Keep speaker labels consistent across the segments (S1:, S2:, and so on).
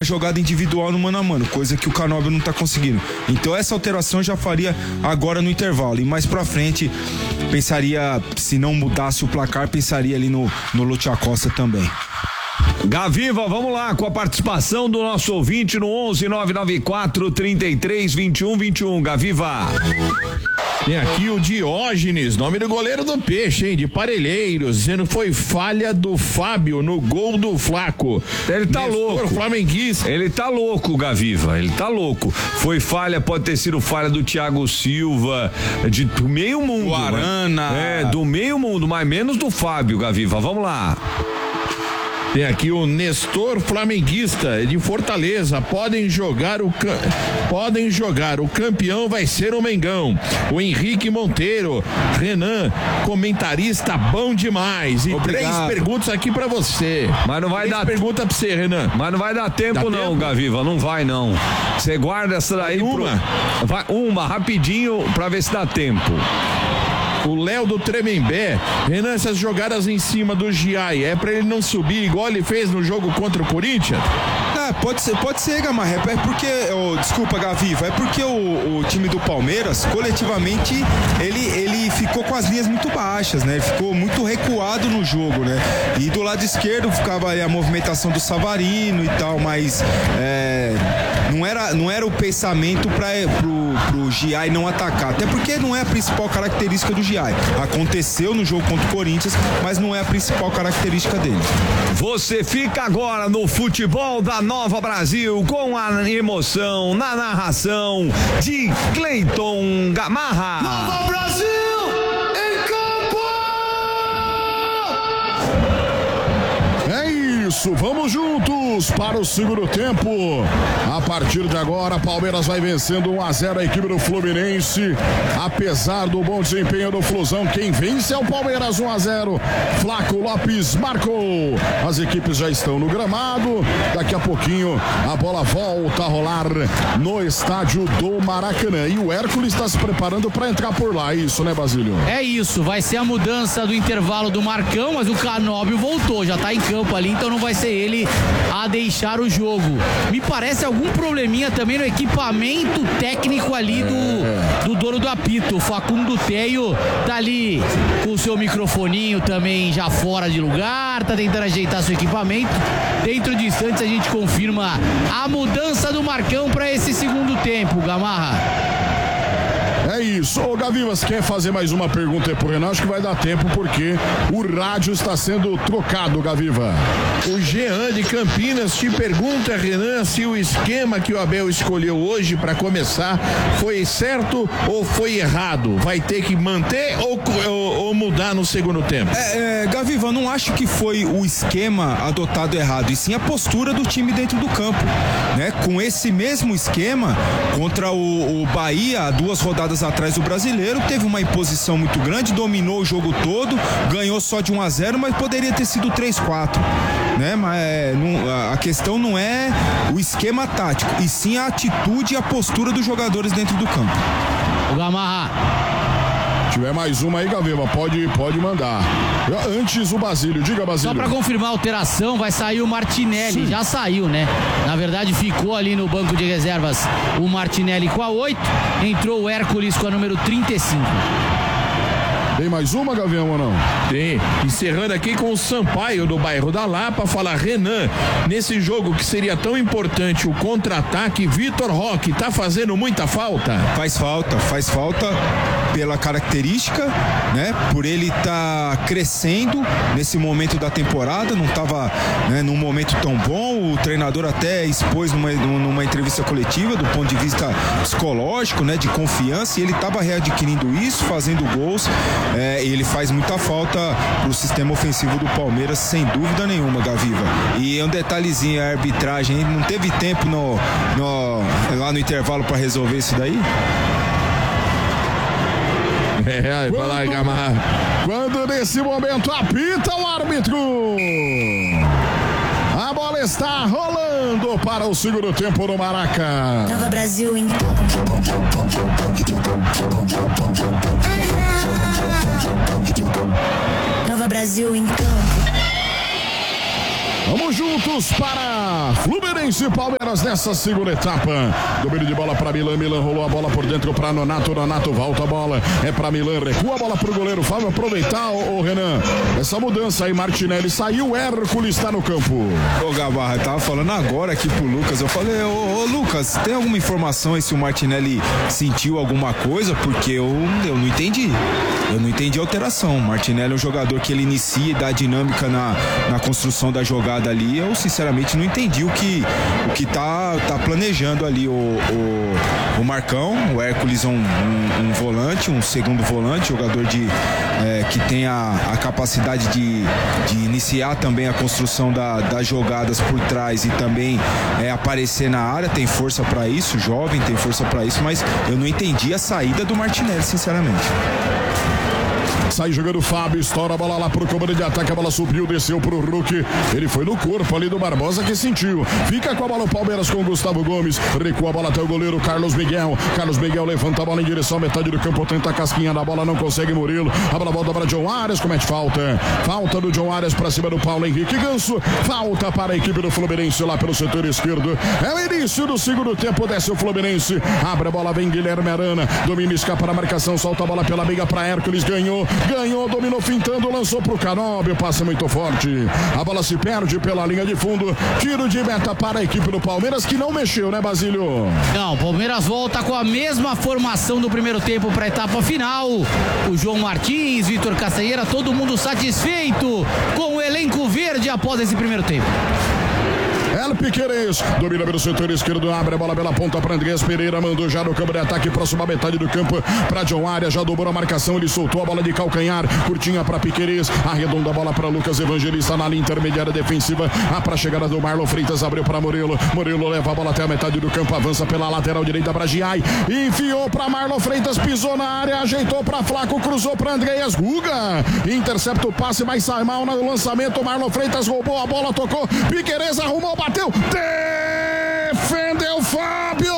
S1: jogada individual no mano a mano, coisa que o Canóbio não tá conseguindo. Então essa alteração eu já faria agora no intervalo, e mais pra frente pensaria, se não mudasse o placar, pensaria ali no Lúcio Acosta também.
S2: Gaviva, vamos lá com a participação do nosso ouvinte no 11-994-33-21-21. Gaviva.
S3: Tem aqui o Diógenes, nome do goleiro do Peixe, hein? De Parelheiros, dizendo que foi falha do Fábio no gol do Flaco.
S2: Ele tá louco.
S3: Flamenguista.
S2: Ele tá louco, Gaviva. Ele tá louco. Foi falha, pode ter sido falha do Thiago Silva, do meio mundo.
S1: Do Arana.
S2: Do meio mundo, mas menos do Fábio, Gaviva. Vamos lá.
S3: Tem aqui o Nestor Flamenguista de Fortaleza. Podem jogar, o campeão vai ser o Mengão. O Henrique Monteiro, Renan, comentarista bom demais. E
S1: obrigado.
S3: 3 perguntas aqui pra você.
S2: Mas não vai dar
S3: pergunta pra você, Renan.
S2: Mas não vai dar tempo não, Gaviva, não vai não. Você guarda essa daí uma rapidinho pra ver se dá tempo.
S3: O Léo do Tremembé, Renan, essas jogadas em cima do Giai, é pra ele não subir igual ele fez no jogo contra o Corinthians?
S1: Pode ser, Gamarra, é porque, desculpa, Gaviva, é porque o time do Palmeiras, coletivamente, ele ficou com as linhas muito baixas, né? Ele ficou muito recuado no jogo, né? E do lado esquerdo ficava aí a movimentação do Savarino e tal, mas não era o pensamento pro Giai não atacar, até porque não é a principal característica do Giai. Aconteceu no jogo contra o Corinthians, mas não é a principal característica dele.
S2: Você fica agora no futebol da Nova Brasil com a emoção na narração de Cleiton Gamarra.
S4: Nova Brasil em campo!
S5: É isso, vamos juntos para o segundo tempo. A partir de agora, Palmeiras vai vencendo 1-0 a equipe do Fluminense. Apesar do bom desempenho do Flusão, quem vence é o Palmeiras 1-0. Flaco Lopes marcou. As equipes já estão no gramado. Daqui a pouquinho a bola volta a rolar no estádio do Maracanã. E o Hércules está se preparando para entrar por lá. É isso, né, Basílio?
S6: É isso, vai ser a mudança do intervalo do Marcão, mas o Canóbio voltou, já tá em campo ali, então não vai ser ele a deixar o jogo. Me parece algum probleminha também no equipamento técnico ali do dono do apito. O Facundo Teio tá ali com o seu microfoninho também já fora de lugar, tá tentando ajeitar seu equipamento. Dentro de instantes a gente confirma a mudança do Marcão para esse segundo tempo, Gamarra.
S5: É isso. Ô, Gaviva, você quer fazer mais uma pergunta aí pro Renan? Acho que vai dar tempo porque o rádio está sendo trocado, Gaviva.
S3: O Jean de Campinas te pergunta, Renan, se o esquema que o Abel escolheu hoje para começar foi certo ou foi errado? Vai ter que manter ou mudar no segundo tempo?
S1: Gaviva, eu não acho que foi o esquema adotado errado, e sim a postura do time dentro do campo, né? Com esse mesmo esquema contra o Bahia, 2 rodadas atrás do Brasileiro, teve uma imposição muito grande, dominou o jogo todo, ganhou só de 1-0, mas poderia ter sido 3-4, né? Mas a questão não é o esquema tático, e sim a atitude e a postura dos jogadores dentro do campo.
S6: O Gamarra.
S5: Se tiver mais uma aí, Gaviva, pode mandar. Antes o Basílio, diga, Basílio.
S6: Só pra confirmar a alteração, vai sair o Martinelli. Sim. Já saiu, né? Na verdade, ficou ali no banco de reservas o Martinelli com a 8, entrou o Hércules com a número 35.
S5: Tem mais uma, Gavião, ou não?
S3: Tem. Encerrando aqui com o Sampaio do bairro da Lapa, falar, Renan, nesse jogo que seria tão importante o contra-ataque, Vitor Roque tá fazendo muita falta?
S1: Faz falta pela característica, né? Por ele tá crescendo nesse momento da temporada, não tava, né, num momento tão bom. O treinador até expôs numa entrevista coletiva do ponto de vista psicológico, né, de confiança, e ele tava readquirindo isso, fazendo gols. Ele faz muita falta pro sistema ofensivo do Palmeiras, sem dúvida nenhuma, Gaviva. E um detalhezinho, a arbitragem, não teve tempo lá no intervalo para resolver isso daí?
S3: Vai lá, Gamarra.
S5: Quando nesse momento apita o árbitro, a bola está rolando para o segundo tempo no Maraca.
S7: Nova Brasil em Nova Brasil em campo.
S5: Vamos juntos para Fluminense e Palmeiras nessa segunda etapa. Domínio de bola para Milan. Milan rolou a bola por dentro para Nonato. Nonato volta a bola. É para Milan. Recua a bola para o goleiro. Fábio aproveitar, o Renan. Essa mudança aí. Martinelli saiu. Hércules está no campo.
S1: Ô Gabarra, eu tava falando agora aqui pro Lucas. Eu falei, ô Lucas, tem alguma informação aí se o Martinelli sentiu alguma coisa? Porque eu não entendi. Eu não entendi a alteração. O Martinelli é um jogador que ele inicia e dá dinâmica na construção da jogada ali. Eu sinceramente não entendi o que tá planejando ali o Marcão. O Hércules é um volante, um segundo volante, jogador que tem a capacidade de iniciar também a construção das jogadas por trás e também aparecer na área, tem força para isso, jovem, tem força para isso, mas eu não entendi a saída do Martinelli, sinceramente.
S5: Sai jogando o Fábio, estoura a bola lá pro comando de ataque, a bola subiu, desceu pro Hulk, ele foi no corpo ali do Barbosa que sentiu, fica com a bola o Palmeiras com o Gustavo Gomes, recua a bola até o goleiro Carlos Miguel levanta a bola em direção à metade do campo, tenta a casquinha da bola, não consegue Murilo, a bola volta para John Arias, comete falta do John Arias para cima do Paulo Henrique Ganso, falta para a equipe do Fluminense lá pelo setor esquerdo, é o início do segundo tempo, desce o Fluminense, abre a bola, vem Guilherme Arana, domina, escapa na marcação, solta a bola pela meia para Hércules, ganhou, dominou fintando, lançou pro Canóbio, passe muito forte, a bola se perde pela linha de fundo, tiro de meta para a equipe do Palmeiras que não mexeu, né, Basílio?
S6: Não, o Palmeiras volta com a mesma formação do primeiro tempo para a etapa final, o João Martins, Vitor Castanheira, todo mundo satisfeito com o elenco verde após esse primeiro tempo.
S5: El Piquerez domina pelo setor esquerdo, abre a bola pela ponta para Andrés Pereira, mandou já no campo de ataque, próxima metade do campo para John Arias, já dobrou a marcação, ele soltou a bola de calcanhar, curtinha para Piquerez, arredonda a bola para Lucas Evangelista na linha intermediária defensiva, para a chegada do Marlon Freitas, abriu para Murilo leva a bola até a metade do campo, avança pela lateral direita para Giai, enfiou para Marlon Freitas, pisou na área, ajeitou para Flaco, cruzou para Andreas Guga, intercepta o passe, mas sai mal no lançamento, Marlon Freitas roubou a bola, tocou, Piquerez arrumou, bateu, defendeu Fábio,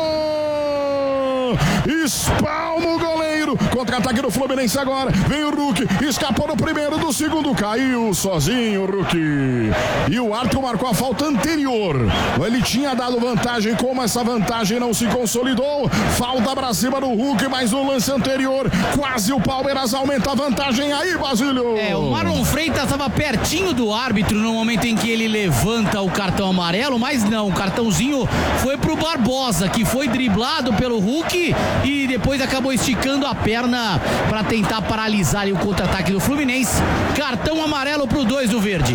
S5: espalma o goleiro, contra-ataque do Fluminense agora, vem o Hulk, escapou no primeiro, do segundo, caiu sozinho o Hulk, e o árbitro marcou a falta anterior, ele tinha dado vantagem, como essa vantagem não se consolidou, falta pra cima do Hulk, mas no lance anterior, quase o Palmeiras aumenta a vantagem aí, Basílio.
S6: O Marlon Freitas estava pertinho do árbitro no momento em que ele levanta o cartão amarelo, mas não, o cartãozinho foi pro Barbosa, que foi driblado pelo Hulk e depois acabou esticando a perna para tentar paralisar ali o contra-ataque do Fluminense. Cartão amarelo pro 2 do Verde.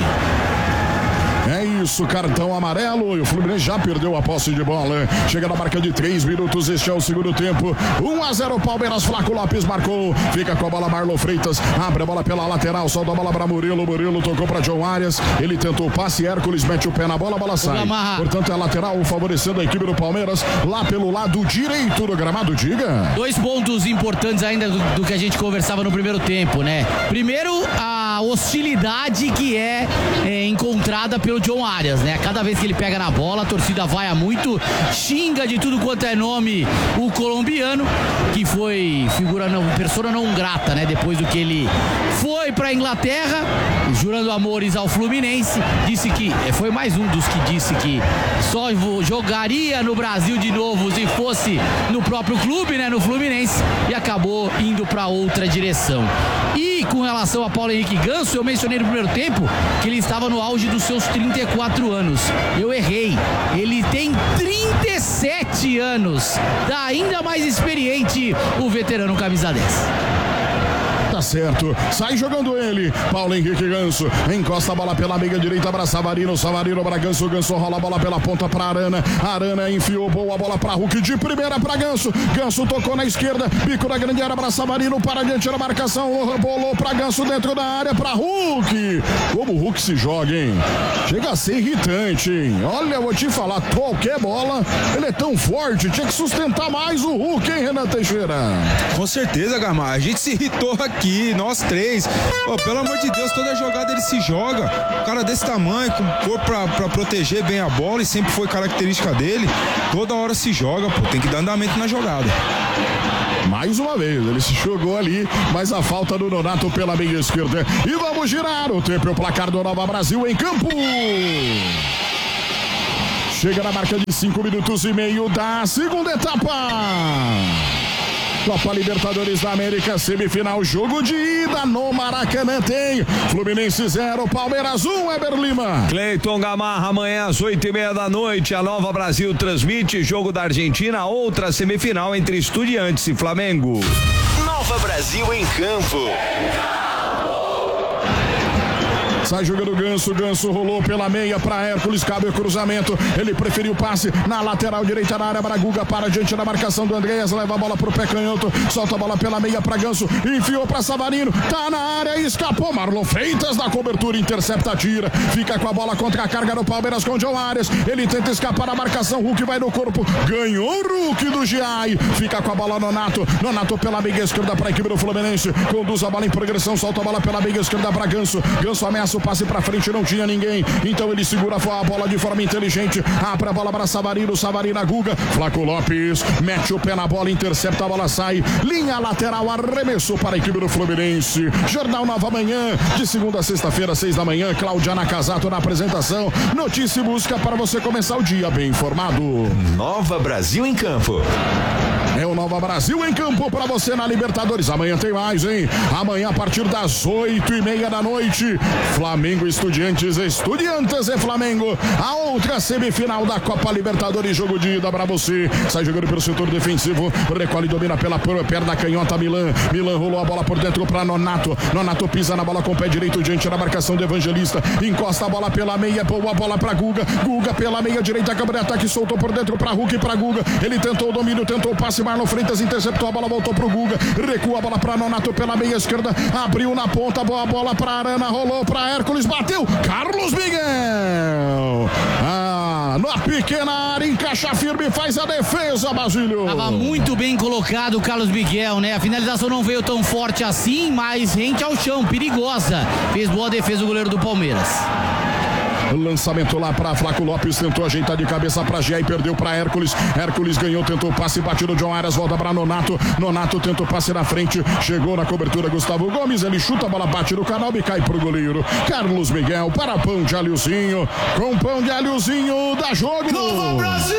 S5: É isso, cartão amarelo, e o Fluminense já perdeu a posse de bola, chega na marca de 3 minutos, este é o segundo tempo, 1-0 Palmeiras, Flaco Lopes marcou, fica com a bola Marlon Freitas, abre a bola pela lateral, solta a bola para Murilo tocou para John Arias, ele tentou o passe, Hércules mete o pé na bola, a bola sai, portanto é lateral, favorecendo a equipe do Palmeiras, lá pelo lado direito do gramado, diga.
S6: 2 pontos importantes ainda do que a gente conversava no primeiro tempo, né? Primeiro, a hostilidade que é encontrada pelo John Arias, né? Cada vez que ele pega na bola, a torcida vaia muito, xinga de tudo quanto é nome o colombiano, que foi persona não grata, né? Depois do que ele foi pra Inglaterra, jurando amores ao Fluminense, disse que, foi mais um dos que disse que só jogaria no Brasil de novo se fosse no próprio clube, né? No Fluminense, e acabou indo pra outra direção. E com relação a Paulo Henrique Ganso, eu mencionei no primeiro tempo que ele estava no auge dos seus 34 anos. Eu errei. Ele tem 37 anos. Tá ainda mais experiente o veterano camisa 10.
S5: Tá certo, sai jogando ele, Paulo Henrique Ganso, encosta a bola pela meia direita para Savarino para Ganso, Ganso rola a bola pela ponta para Arana enfiou boa bola para Hulk, de primeira para Ganso tocou na esquerda, bico da grande área para Savarino, para diante da marcação, bolou para Ganso dentro da área para Hulk, como o Hulk se joga, hein? Chega a ser irritante, hein? Olha, eu vou te falar, qualquer bola, ele é tão forte, tinha que sustentar mais o Hulk, hein, Renan Teixeira?
S1: Com certeza, Gamar, a gente se irritou aqui, nós três. Pô, pelo amor de Deus, toda jogada ele se joga. Um cara desse tamanho, com corpo pra proteger bem a bola, e sempre foi característica dele. Toda hora se joga, pô, tem que dar andamento na jogada.
S5: mais uma vez, ele se jogou ali, mas a falta do Nonato pela meia esquerda. E vamos girar o tempo e o placar do Nova Brasil em campo. Chega na marca de 5 minutos e meio da segunda etapa. Copa Libertadores da América, semifinal, jogo de ida no Maracanã. Tem Fluminense 0, Palmeiras 1, Eber Lima.
S2: Cleiton Gamarra, amanhã às 8:30 da noite, a Nova Brasil transmite jogo da Argentina, outra semifinal entre Estudiantes e Flamengo.
S7: Nova Brasil em campo.
S5: Sai jogando o Ganso rolou pela meia para Hércules, cabe o cruzamento, ele preferiu o passe na lateral direita da área para Guga, para diante da marcação do Andreas, leva a bola pro pé canhoto, solta a bola pela meia para Ganso, enfiou para Savarino, tá na área, escapou, Marlon Freitas na cobertura, intercepta, tira, fica com a bola contra a carga do Palmeiras com John Arias, ele tenta escapar da marcação, Hulk vai no corpo, ganhou o Hulk do Giai, fica com a bola Nonato pela meia esquerda para a equipe do Fluminense, conduz a bola em progressão, solta a bola pela meia esquerda para Ganso ameaça o passe pra frente, não tinha ninguém, então ele segura a bola de forma inteligente, abre a bola para Savarino a Guga, Flaco Lopes mete o pé na bola, intercepta, a bola sai, linha lateral, arremesso para a equipe do Fluminense. Jornal Nova Manhã, de segunda a sexta-feira, 6 da manhã, Claudiana Casato na apresentação, notícia e música para você começar o dia bem informado.
S7: Nova Brasil em campo.
S5: É o Nova Brasil em campo para você na Libertadores. Amanhã tem mais, hein? Amanhã a partir das 8:30 da noite, Flamengo Estudiantes e Flamengo. A outra semifinal da Copa Libertadores, jogo de ida para você. Sai jogando pelo setor defensivo, recolhe e domina pela perna canhota Milan rolou a bola por dentro para Nonato pisa na bola com o pé direito diante da marcação do Evangelista, encosta a bola pela meia, boa bola para Guga pela meia direita, câmara de ataque, soltou por dentro para Hulk e para Guga, ele tentou o domínio, tentou o passe, Marlon Freitas interceptou a bola, voltou pro Guga, recua a bola para Nonato pela meia esquerda, abriu na ponta, boa bola para Arana, rolou para Hércules, bateu, Carlos Miguel, na pequena área, encaixa firme, faz a defesa, Basílio.
S6: Tava muito bem colocado o Carlos Miguel, né? A finalização não veio tão forte assim, mas rente ao chão, perigosa. Fez boa defesa o goleiro do Palmeiras.
S5: Lançamento lá para Flaco Lopes, tentou ajeitar de cabeça para Gia e perdeu para Hércules ganhou, tentou o passe, batido John Arias, volta para Nonato tentou o passe na frente, chegou na cobertura Gustavo Gomes, ele chuta a bola, bate no canal e cai pro goleiro Carlos Miguel, para pão de alhozinho, com pão de alhozinho, dá jogo.
S4: Nova Brasil!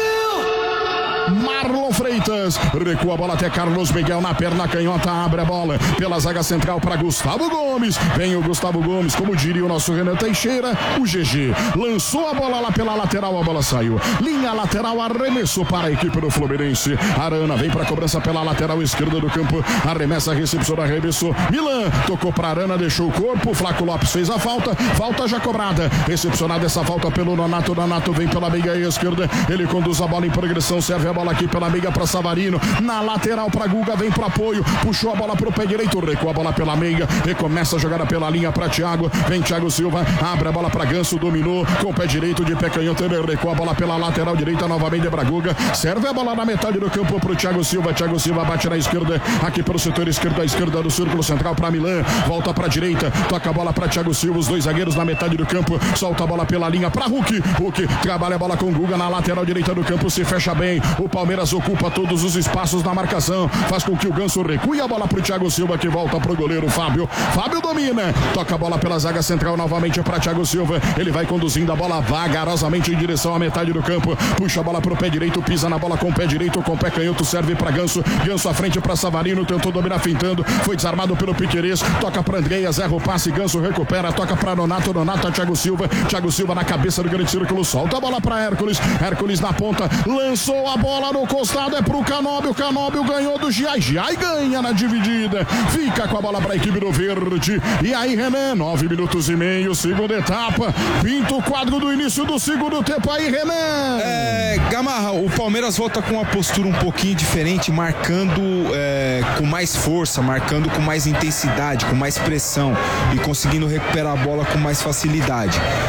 S5: Marlon Freitas recua a bola até Carlos Miguel na perna canhota, abre a bola pela zaga central para Gustavo Gomes, vem o Gustavo Gomes, como diria o nosso Renan Teixeira, o GG lançou a bola lá pela lateral, a bola saiu, linha lateral, arremesso para a equipe do Fluminense. Arana vem para a cobrança pela lateral esquerda do campo, arremessa, recepção, arremesso, Milan tocou para Arana, deixou o corpo, Flaco Lopes fez a falta já cobrada, recepcionada essa falta pelo Nonato vem pela meia esquerda, ele conduz a bola em progressão, serve a bola aqui pela meia para Savarino, na lateral para Guga, vem pro apoio, puxou a bola pro pé direito, recua a bola pela meia, recomeça a jogada pela linha para Thiago, vem Thiago Silva, abre a bola para Ganso, dominou com o pé direito de pé canhoto, ele recua a bola pela lateral direita, novamente para Guga, serve a bola na metade do campo pro Thiago Silva bate na esquerda, aqui pelo setor esquerdo, à esquerda do círculo central para Milan, volta para direita, toca a bola para Thiago Silva, os dois zagueiros na metade do campo, solta a bola pela linha para Hulk trabalha a bola com Guga na lateral direita do campo, se fecha bem, o Palmeiras ocupa todos os espaços na marcação, faz com que o Ganso recue a bola pro Thiago Silva, que volta pro goleiro Fábio domina, toca a bola pela zaga central novamente para Thiago Silva, ele vai conduzindo a bola vagarosamente em direção à metade do campo, puxa a bola pro pé direito, pisa na bola com o pé direito, com o pé canhoto, serve para Ganso à frente para Savarino, tentou dominar fintando, foi desarmado pelo Piquerez, toca para Andreas, erra o passe, Ganso recupera, toca para Nonato a Thiago Silva na cabeça do grande círculo, solta a bola para Hércules na ponta, lançou a bola no costado, é pro Canóbio ganhou do Giai ganha na dividida, fica com a bola para a equipe do Verde. E aí, Renan, 9 minutos e meio, segunda etapa, pinta o quadro do início do segundo tempo aí, Renan.
S1: Gamarra, o Palmeiras volta com uma postura um pouquinho diferente, marcando com mais força, marcando com mais intensidade, com mais pressão e conseguindo recuperar a bola com mais facilidade.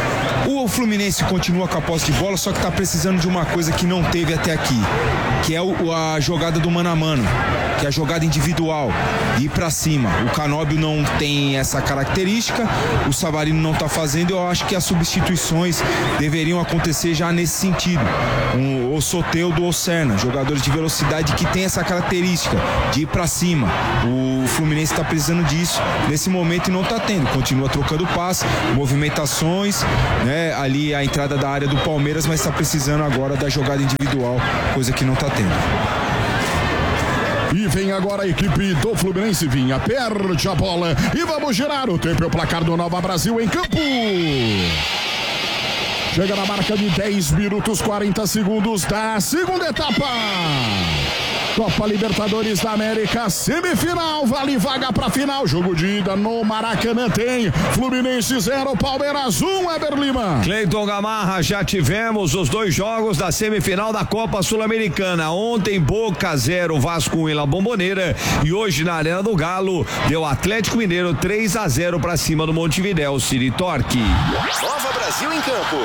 S1: O Fluminense continua com a posse de bola, só que tá precisando de uma coisa que não teve até aqui, que é a jogada do mano a mano, que é a jogada individual, ir pra cima. O Canóbio não tem essa característica, o Savarino não tá fazendo. Eu acho que as substituições deveriam acontecer já nesse sentido. O Soteldo ou Serna, jogadores de velocidade que tem essa característica de ir pra cima. O Fluminense tá precisando disso nesse momento e não tá tendo. Continua trocando passe, movimentações, né? Ali a entrada da área do Palmeiras, mas tá precisando agora da jogada individual, coisa que não tá tendo.
S5: E vem agora a equipe do Fluminense, Vinha perde a bola e vamos girar o tempo e o placar do Nova Brasil em campo. Chega na marca de 10 minutos 40 segundos da segunda etapa. Copa Libertadores da América, semifinal, vale vaga pra final. Jogo de ida no Maracanã tem Fluminense 0, Palmeiras 1, Eber Lima.
S2: Cleiton Gamarra, já tivemos os 2 jogos da semifinal da Copa Sul-Americana. Ontem Boca 0, Vasco 1 em La Bombonera, e hoje na Arena do Galo deu Atlético Mineiro 3-0 pra cima do Montevidéu City Torque.
S7: Nova Brasil em campo.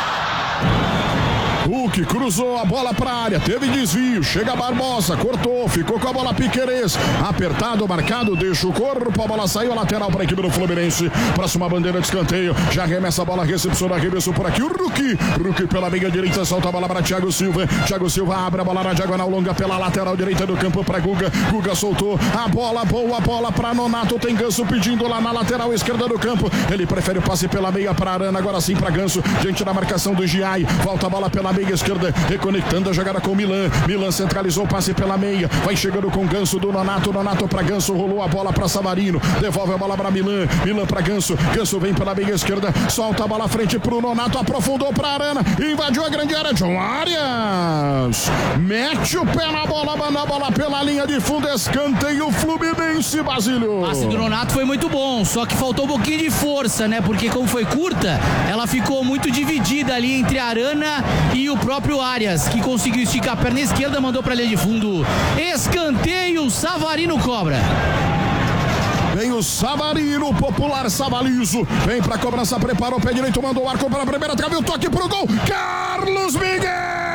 S5: Hulk cruzou a bola pra área, teve desvio, chega Barbosa, cortou, ficou com a bola Piquerez, apertado, marcado, deixa o corpo, a bola saiu, a lateral para a equipe do Fluminense, próxima bandeira de escanteio, já arremessa a bola, recepciona, arremessou por aqui, o Hulk pela meia direita, solta a bola para Thiago Silva abre a bola na diagonal longa pela lateral direita do campo para Guga soltou a bola, boa bola para Nonato, tem Ganso pedindo lá na lateral esquerda do campo, ele prefere o passe pela meia para Arana, agora sim para Ganso, diante da marcação do Giai, volta a bola pela meia esquerda, reconectando a jogada com Milan centralizou o passe pela meia, vai chegando com Ganso do Nonato para Ganso, rolou a bola para Savarino, devolve a bola para Milan para Ganso vem pela meia esquerda, solta a bola à frente pro Nonato, aprofundou para Arana, invadiu a grande área, John Arias mete o pé na bola, manda a bola pela linha de fundo, escanteio Fluminense, Basílio.
S6: O passe do Nonato foi muito bom, só que faltou um pouquinho de força, né? Porque como foi curta, ela ficou muito dividida ali entre a Arana e o próprio Arias, que conseguiu esticar a perna esquerda, mandou pra linha de fundo. Escanteio, Savarino cobra.
S5: Vem o Savarino, popular Savalizo, vem pra cobrança, preparou o pé direito, mandou o arco para a primeira, trave o toque pro gol, Carlos Miguel!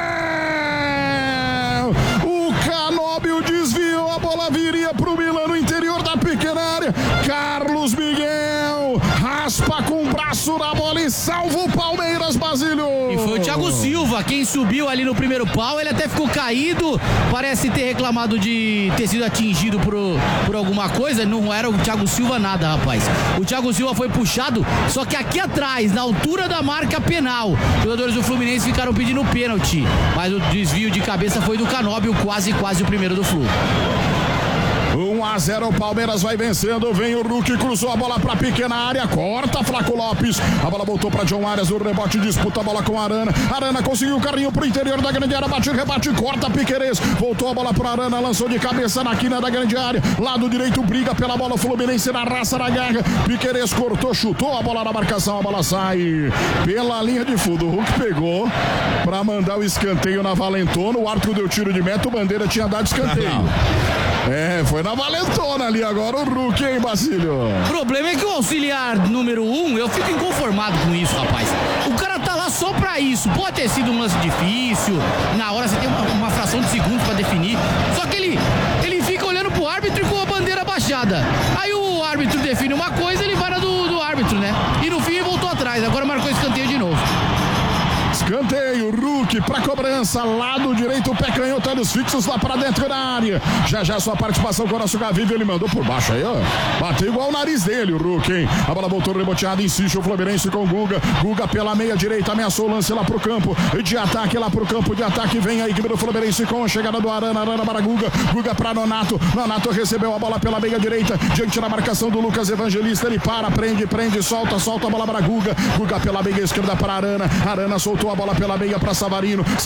S5: O Canóbio desviou, a bola viria pro Milan no interior da pequena área, Carlos Miguel raspa com o braço na bola e salva o Palmeiras, Basílio.
S6: E foi o Thiago Silva quem subiu ali no primeiro pau, ele até ficou caído, parece ter reclamado de ter sido atingido por alguma coisa, não era o Thiago Silva nada, rapaz. O Thiago Silva foi puxado, só que aqui atrás, na altura da marca penal, os jogadores do Fluminense ficaram pedindo pênalti, mas o desvio de cabeça foi do Canóbio, quase o primeiro do Flu.
S5: 1-0, o Palmeiras vai vencendo, vem o Hulk, cruzou a bola pra pequena área, corta Flaco Lopes, a bola voltou pra John Arias, o rebote disputa a bola com Arana conseguiu o carrinho pro interior da grande área, bate, rebate, corta Piquerez, voltou a bola pra Arana, lançou de cabeça na quina da grande área, lado direito, briga pela bola, Fluminense na raça, na garra, Piquerez cortou, chutou a bola na marcação, a bola sai pela linha de fundo, o Hulk pegou pra mandar o escanteio na Valentona, o árbitro deu tiro de meta, o Bandeira tinha dado escanteio. Foi na Valentona ali agora o Hulk, hein, Basílio?
S6: O problema é que o auxiliar número 1, eu fico inconformado com isso, rapaz. O cara tá lá só pra isso. Pode ter sido um lance difícil, na hora você tem uma fração de segundos pra definir. Só que ele fica olhando pro árbitro e com a bandeira baixada. Aí o árbitro define uma coisa, ele vai na do árbitro, né? E no fim voltou atrás, agora marcou escanteio de novo.
S5: Escanteio, Hulk pra cobrança, lado direito, o pé canhoto, olhos fixos lá pra dentro da área. Já sua participação com o nosso Gavido, ele mandou por baixo aí, ó. Bateu igual o nariz dele, o Hulk, hein? A bola voltou reboteada, insiste o Fluminense com o Guga pela meia direita, ameaçou o lance lá pro campo de ataque, vem a equipe do Fluminense com a chegada do Arana para Guga pra Nonato recebeu a bola pela meia direita, diante da marcação do Lucas Evangelista, ele para, prende, solta a bola para Guga pela meia esquerda para Arana soltou a bola pela meia para Savarino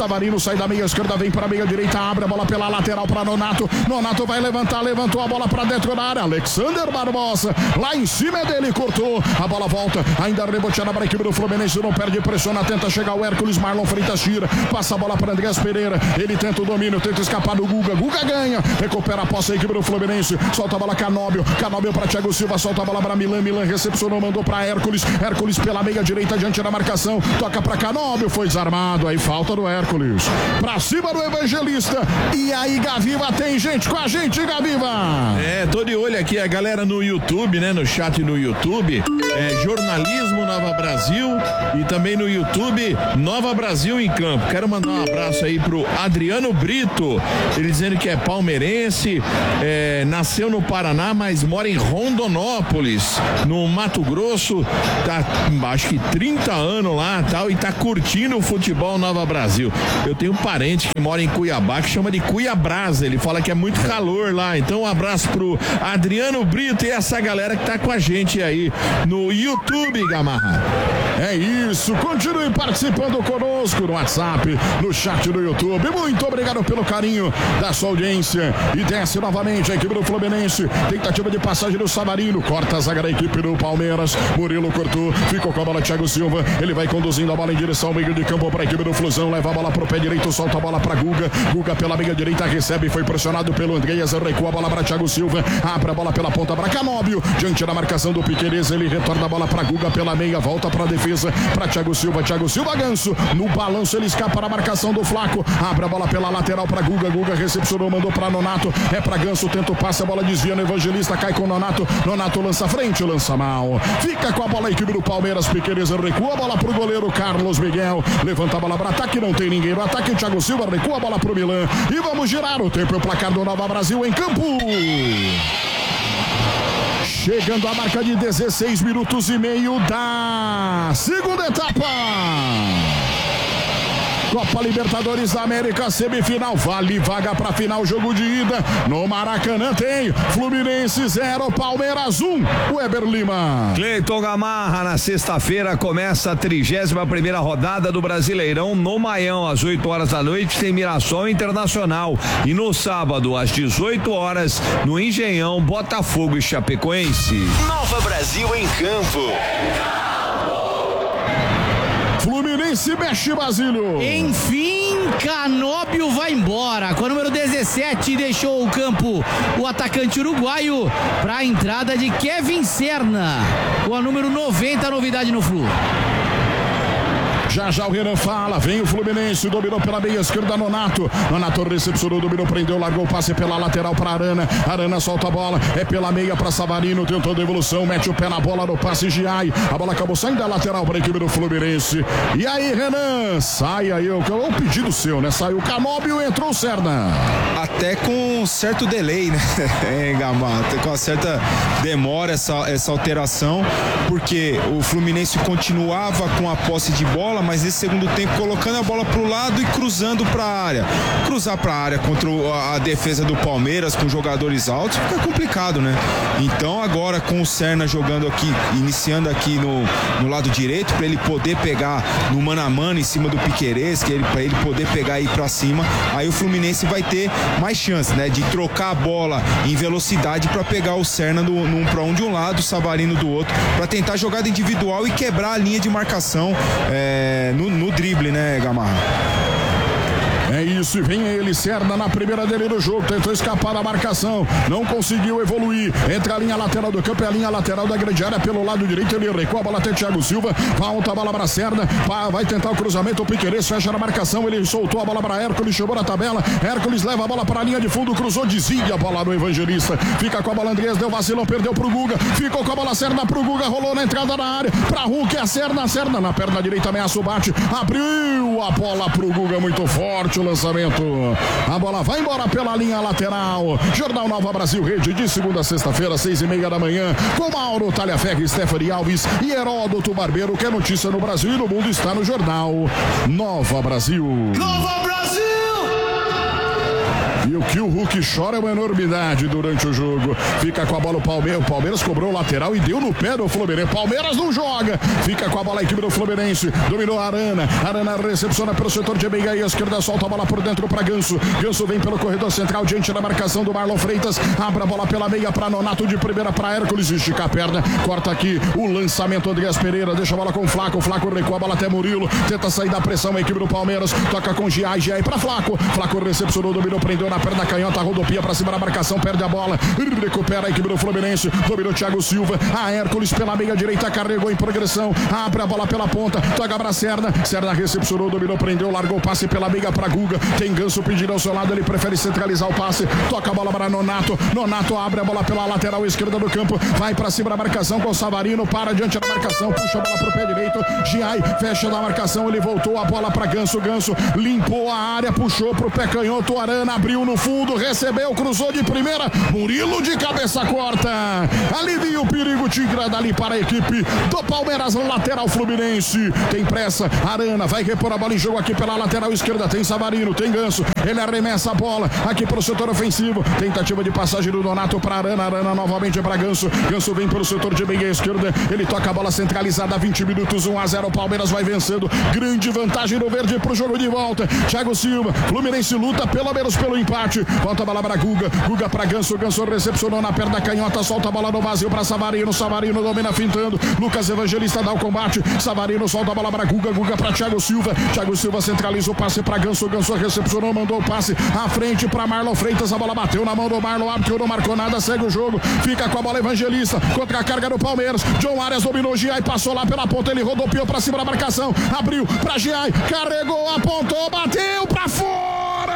S5: Savarino sai da meia esquerda, vem para a meia direita, abre a bola pela lateral para Nonato. Nonato vai levantar, levantou a bola para dentro da área. Alexander Barbosa, lá em cima dele, cortou. A bola volta, ainda reboteada para a equipe do Fluminense, não perde, pressiona, tenta chegar o Hércules, Marlon Freitas tira, passa a bola para Andreas Pereira, ele tenta o domínio, tenta escapar do Guga, Guga ganha, recupera a posse a equipe do Fluminense, solta a bola Canóbio para Thiago Silva, solta a bola para Milan recepcionou, mandou para Hércules pela meia direita, diante da marcação, toca para Canóbio, foi desarmado, aí falta do Hércules, pra cima do Evangelista, e aí Gaviva tem gente com a gente, Gaviva!
S3: Tô de olho aqui, a galera no YouTube, né, no chat no YouTube, Jornalismo Nova Brasil e também no YouTube Nova Brasil em Campo. Quero mandar um abraço aí pro Adriano Brito, ele dizendo que é palmeirense, nasceu no Paraná, mas mora em Rondonópolis, no Mato Grosso, tá acho que 30 anos lá tal, e tá curtindo o futebol Nova Brasil. Eu tenho um parente que mora em Cuiabá, que chama de Cuiabrasa, ele fala que é muito calor lá, então um abraço pro Adriano Brito e essa galera que tá com a gente aí no YouTube, Gamarra.
S5: É isso, continue participando conosco no WhatsApp, no chat do YouTube. Muito obrigado pelo carinho da sua audiência. E desce novamente a equipe do Fluminense. Tentativa de passagem do Savarino. Corta a zaga da equipe do Palmeiras. Murilo cortou, ficou com a bola Thiago Silva. Ele vai conduzindo a bola em direção ao meio de campo para a equipe do Flusão. Leva a bola pro pé direito, solta a bola para Guga. Guga pela meia direita recebe, foi pressionado pelo Andreas. Recua a bola para Thiago Silva. Abre a bola pela ponta para Canóbio. Diante da marcação do Piquerez, ele retorna a bola para Guga pela meia, volta para a defesa para Thiago Silva Ganso, no balanço ele escapa da marcação do Flaco, abre a bola pela lateral para Guga, Guga recepcionou, mandou para Nonato, para Ganso, tenta o passe, a bola desvia no Evangelista, cai com Nonato, Nonato lança frente, lança mal, fica com a bola a equipe do Palmeiras, Piquerez recua a bola pro goleiro Carlos Miguel, levanta a bola para ataque, não tem ninguém no ataque, o Thiago Silva recua a bola pro Milan, e vamos girar o tempo e o placar do Nova Brasil em campo. Chegando a marca de 16 minutos e meio da segunda etapa. Copa Libertadores da América, semifinal, vale vaga para final, jogo de ida no Maracanã tem Fluminense 0, Palmeiras 1, Weber Lima.
S2: Cleiton Gamarra, na sexta-feira começa a 31ª rodada do Brasileirão no Maião, às 8 horas da noite tem Mirassol Internacional, e no sábado às 18 horas no Engenhão, Botafogo e Chapecoense.
S7: Nova Brasil em campo.
S5: Fluminense mexe, Basílio.
S6: Enfim, Canóbio vai embora. Com o número 17 deixou o campo o atacante uruguaio para a entrada de Kevin Serna. Com a número 90, a novidade no Flu.
S5: Já o Renan fala, vem o Fluminense, dominou pela meia esquerda Nonato recepcionou, dominou, prendeu, largou o passe pela lateral para Arana solta a bola, é pela meia para Savarino, tentou a devolução, mete o pé na bola no passe Giai, a bola acabou saindo da lateral para a equipe do Fluminense. E aí, Renan, sai aí, o pedido seu, né? Saiu o Canóbio, entrou o Serna.
S1: Até com um certo delay, né? Gamarra, até com uma certa demora essa alteração, porque o Fluminense continuava com a posse de bola, mas nesse segundo tempo colocando a bola pro lado e cruzando pra área. Cruzar pra área contra a defesa do Palmeiras com jogadores altos fica complicado, né? Então agora com o Serna jogando aqui, iniciando aqui no lado direito, pra ele poder pegar no mano a mano em cima do Piquerez, pra ele poder pegar e ir pra cima, aí o Fluminense vai ter mais chance, né? De trocar a bola em velocidade pra pegar o Serna no 1 para 1 de um lado, o Savarino do outro, pra tentar jogada individual e quebrar a linha de marcação no drible, né, Gamarra?
S5: É isso, e vem ele, Serna na primeira dele do jogo, tentou escapar da marcação, não conseguiu evoluir, entra a linha lateral do campo, é a linha lateral da grande área pelo lado direito, ele recua a bola até Thiago Silva, volta a bola para Serna, vai tentar o cruzamento, o Piquerez fecha na marcação, ele soltou a bola para Hércules, chegou na tabela, Hércules leva a bola para a linha de fundo, cruzou, desvia a bola no Evangelista, fica com a bola Andrés, deu vacilão, perdeu pro Guga, ficou com a bola Serna pro Guga, rolou na entrada da área, pra Hulk, é Serna na perna direita, ameaça o bate, abriu a bola pro Guga, muito forte o lançamento, a bola vai embora pela linha lateral. Jornal Nova Brasil Rede, de segunda a sexta-feira, 6:30 da manhã, com Mauro Talhaferri, Stephanie Alves e Heródoto Barbeiro, que é notícia no Brasil e no mundo está no Jornal Nova Brasil.
S4: Nova Brasil!
S5: E o que o Hulk chora é uma enormidade durante o jogo. Fica com a bola o Palmeiras cobrou o lateral e deu no pé do Fluminense. Palmeiras não joga. Fica com a bola a equipe do Fluminense. Dominou a Arana. Arana recepciona pelo setor de meia esquerda. Solta a bola por dentro para Ganso. Ganso vem pelo corredor central diante da marcação do Marlon Freitas. Abre a bola pela meia para Nonato, de primeira para Hércules. Estica a perna. Corta aqui o lançamento. Andreas Pereira deixa a bola com o Flaco. Flaco recua a bola até Murilo. Tenta sair da pressão a equipe do Palmeiras. Toca com Giai. Giai para Flaco. Flaco recepcionou, dominou, prendeu na perna canhota. Rodopia para cima da marcação. Perde a bola. Recupera a equipe do Fluminense. Dominou Thiago Silva. A Hércules pela meia direita. Carregou em progressão. Abre a bola pela ponta. Toca para Serna. Serna recepcionou, dominou, prendeu. Largou o passe pela meia para Guga. Tem Ganso pedindo ao seu lado. Ele prefere centralizar o passe. Toca a bola para Nonato. Nonato abre a bola pela lateral esquerda do campo. Vai para cima da marcação com o Savarino. Para diante da marcação. Puxa a bola pro pé direito. Giai fecha da marcação. Ele voltou a bola para Ganso. Ganso limpou a área. Puxou pro pé canhoto. Arana abriu no fundo. Recebeu. Cruzou de primeira. Murilo de cabeça corta. Alivia o perigo. Tira dali para a equipe do Palmeiras. Lateral Fluminense. Tem pressa. Arana vai repor a bola em jogo aqui pela lateral esquerda. Tem Savarino. Tem Ganso. Ele arremessa a bola aqui pro setor ofensivo. Tentativa de passagem do Donato para Arana. Arana novamente para Ganso. Ganso vem pelo setor de meia esquerda. Ele toca a bola centralizada. 20 minutos. 1-0. O Palmeiras vai vencendo. Grande vantagem no verde pro jogo de volta. Thiago Silva. Fluminense luta pelo menos pelo empate. Volta a bola para Guga. Guga para Ganso. Ganso recepcionou na perna canhota. Solta a bola no vazio para Savarino. Savarino domina fintando. Lucas Evangelista dá o combate. Savarino solta a bola para Guga. Guga para Thiago Silva. Thiago Silva centraliza o passe para Ganso. Ganso recepcionou. Mandou o passe à frente para Marlon Freitas. A bola bateu na mão do Marlon. Árbitro não marcou nada. Segue o jogo. Fica com a bola Evangelista. Contra a carga do Palmeiras. John Arias dominou Giai. Passou lá pela ponta. Ele rodopiou para cima da marcação. Abriu para Giai. Carregou. Apontou. Bateu para fora.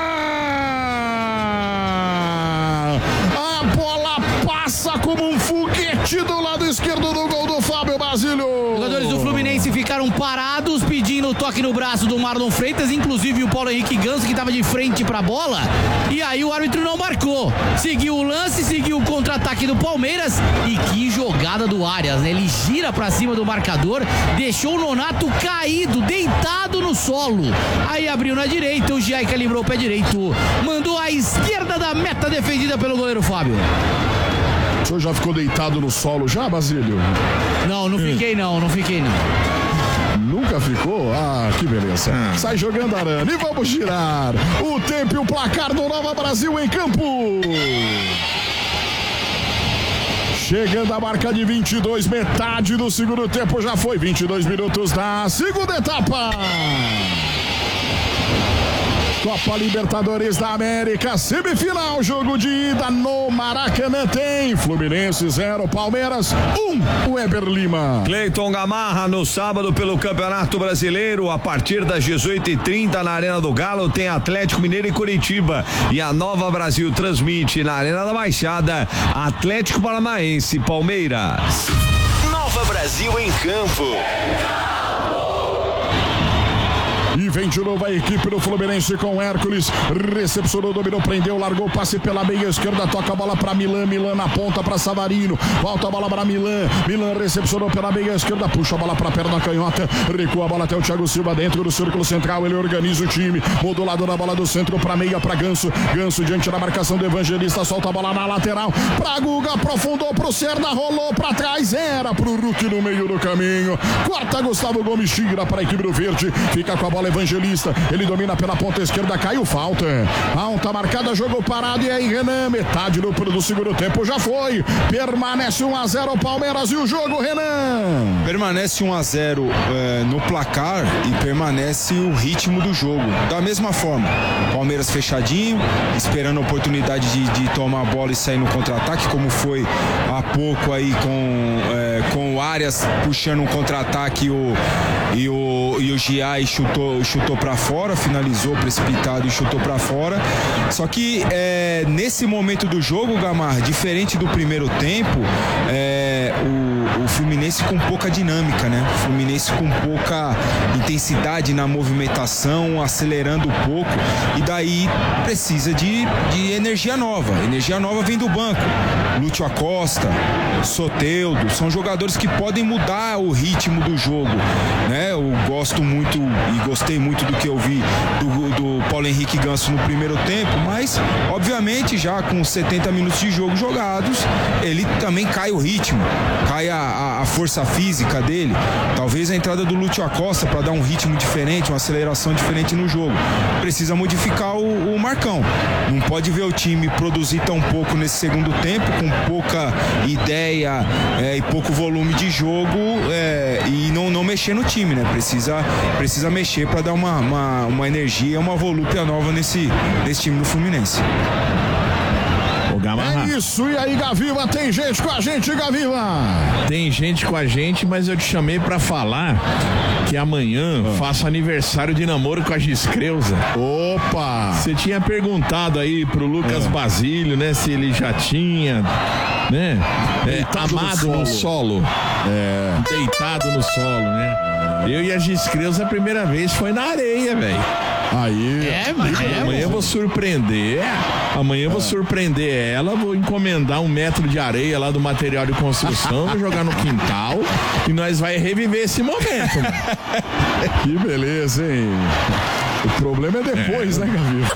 S5: A bola passa como um foguete do lado esquerdo do gol do Fábio Basílio.
S6: Os jogadores do Fluminense ficaram parados pedindo o toque no braço do Marlon Freitas, inclusive o Paulo Henrique Ganso, que estava de frente para a bola, e aí o árbitro não marcou. Seguiu o lance, seguiu o contra-ataque do Palmeiras, e que jogada do Arias, né? Ele gira para cima do marcador, deixou o Nonato caído, deitado no solo. Aí abriu na direita, o Giai calibrou o pé direito, mandou à esquerda da meta defendida pelo goleiro Fábio.
S5: O senhor já ficou deitado no solo já, Basílio?
S6: Não fiquei não.
S5: Nunca ficou? Ah, que beleza. Sai jogando Arana e vamos girar o tempo e o placar do Nova Brasil em campo. Chegando a marca de 22, metade do segundo tempo já foi. 22 minutos da segunda etapa. Copa Libertadores da América, semifinal, jogo de ida no Maracanã. Tem Fluminense 0, Palmeiras 1, Weber Lima.
S2: Cleiton Gamarra no sábado pelo Campeonato Brasileiro, a partir das 18h30 na Arena do Galo tem Atlético Mineiro e Curitiba, e a Nova Brasil transmite na Arena da Baixada Atlético Paranaense, Palmeiras.
S7: Nova Brasil em campo.
S5: E vem de novo a equipe do Fluminense com Hércules. Recepcionou, dominou, prendeu, largou o passe pela meia esquerda. Toca a bola para Milan. Milan na ponta para Savarino. Volta a bola para Milan. Milan recepcionou pela meia esquerda. Puxa a bola para a perna canhota. Recua a bola até o Thiago Silva dentro do círculo central. Ele organiza o time. Modulado na bola do centro para meia para Ganso. Ganso diante da marcação do Evangelista. Solta a bola na lateral para Guga. Aprofundou pro Serna. Rolou para trás. Era pro Hulk no meio do caminho. Corta Gustavo Gomes. Tira para a equipe do Verde. Fica com a bola Evangelista, ele domina pela ponta esquerda, caiu falta. Alta marcada, jogo parado, e aí Renan, metade do segundo tempo já foi. Permanece 1-0 o Palmeiras, e o jogo, Renan?
S1: Permanece 1-0 no placar e permanece o ritmo do jogo. Da mesma forma, Palmeiras fechadinho, esperando a oportunidade de tomar a bola e sair no contra-ataque, como foi há pouco aí com o Arias puxando um contra-ataque e o Giai chutou para fora, finalizou precipitado e chutou para fora. Só que nesse momento do jogo, Gamar, diferente do primeiro tempo, o Fluminense com pouca dinâmica, né? O Fluminense com pouca intensidade na movimentação, acelerando um pouco, e daí precisa de energia nova. Energia nova vem do banco. Lúcio Acosta, Soteldo, são jogadores que podem mudar o ritmo do jogo, né? Eu gosto muito e gostei muito do que eu vi do Paulo Henrique Ganso no primeiro tempo, mas obviamente já com 70 minutos de jogo jogados, ele também cai o ritmo, cai a força física dele. Talvez a entrada do Lúcio Acosta para dar um ritmo diferente, uma aceleração diferente no jogo. Precisa modificar o Marcão. Não pode ver o time produzir tão pouco nesse segundo tempo, com pouca ideia e pouco volume de jogo, e não mexer no time, né? Precisa mexer para dar uma energia, uma volúpia nova nesse time do Fluminense.
S5: É isso, e aí, Gaviva, tem gente com a gente, Gaviva?
S3: Tem gente com a gente, mas eu te chamei pra falar que amanhã faço aniversário de namoro com a Giscreuza.
S5: Opa!
S3: Você tinha perguntado aí pro Lucas Basílio, né, se ele já tinha, né, amado no solo. Deitado no solo, né? Eu e a Giscreuza a primeira vez foi na areia, velho.
S5: Aí.
S3: Amanhã eu vou surpreender. Amanhã eu vou surpreender ela. Vou encomendar 1 metro de areia lá do material de construção, vou jogar no quintal e nós vai reviver esse momento.
S5: Que beleza, hein? O problema é depois, né, Gaviva?